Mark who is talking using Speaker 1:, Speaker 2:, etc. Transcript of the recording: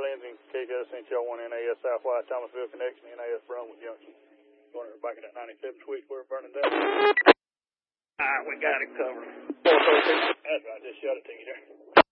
Speaker 1: Lindsay, KJ sent y'all one NAS Southwest Thomasville connection, NAS Brumwood Junction. Going back at that 97 switch where it's burning down. Alright, we got it covered. That's right, just shut it to you there.